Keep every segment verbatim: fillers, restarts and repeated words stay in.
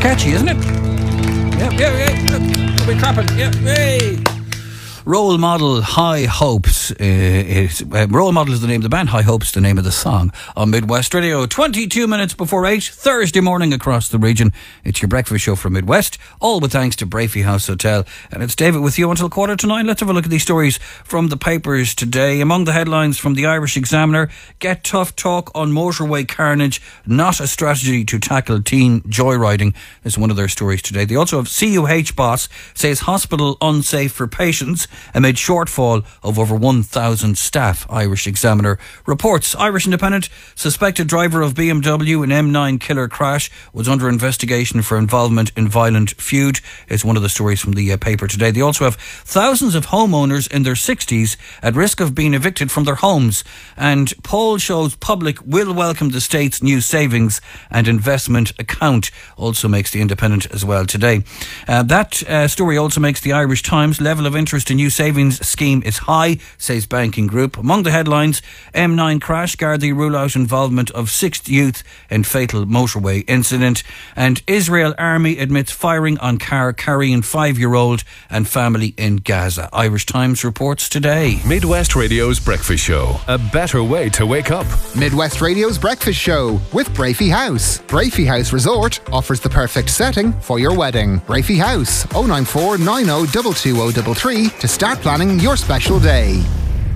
Catchy, isn't it? Yeah, yeah, yeah. We'll be clapping. Yeah, hey. Role Model High Hopes. Uh, is, uh, Role Model is the name of the band. High Hopes the name of the song on Midwest Radio. twenty-two minutes before eight, Thursday morning across the region. It's your breakfast show from Midwest, all with thanks to Brafey House Hotel. And it's David with you until quarter to nine. Let's have a look at these stories from the papers today. Among the headlines from the Irish Examiner: Get tough talk on motorway carnage, not a strategy to tackle teen joyriding. Is one of their stories today. They also have C U H boss says hospital unsafe for patients amid shortfall of over one thousand staff. Irish Examiner reports. Irish Independent: suspected driver of B M W in M nine killer crash was under investigation for involvement in violent feud. Is one of the stories from the uh, paper today. They also have thousands of homeowners in their sixties at risk of being evicted from their homes, and poll shows public will welcome the state's new savings and investment account. Also makes the Independent as well today. Uh, that uh, story also makes the Irish Times. Level of interest in new savings scheme is high, says banking group. Among the headlines: M nine crash, Gardaí rule out involvement of sixth youth in fatal motorway incident, and Israel army admits firing on car carrying five-year-old and family in Gaza. Irish Times reports today. Midwest Radio's breakfast show, a better way to wake up. Midwest Radio's breakfast show with Brafey House. Brafey House Resort offers the perfect setting for your wedding. Brafey House, oh nine four nine oh two two oh three three to start planning your special day.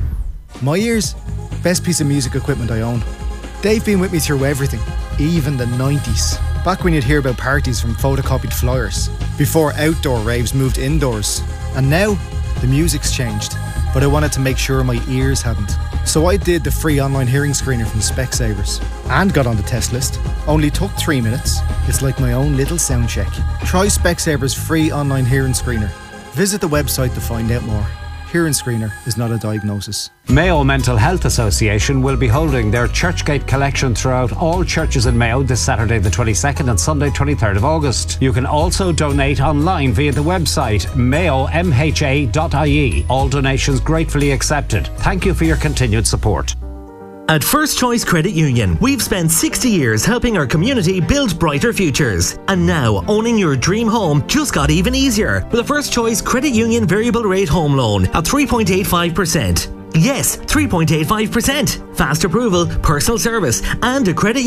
My ears, best piece of music equipment I own. They've been with me through everything, even the nineties. Back when you'd hear about parties from photocopied flyers, before outdoor raves moved indoors. And now, the music's changed, but I wanted to make sure my ears hadn't. So I did the free online hearing screener from Specsavers and got on the test list. Only took three minutes. It's like my own little sound check. Try Specsavers free online hearing screener. Visit the website to find out more. Hearing screener is not a diagnosis. Mayo Mental Health Association will be holding their Churchgate collection throughout all churches in Mayo this Saturday the twenty-second and Sunday twenty-third of August. You can also donate online via the website mayo m h a dot i e. All donations gratefully accepted. Thank you for your continued support. At First Choice Credit Union, we've spent sixty years helping our community build brighter futures. And now, owning your dream home just got even easier with a First Choice Credit Union variable rate home loan at three point eight five percent. Yes, three point eight five percent. Fast approval, personal service, and a credit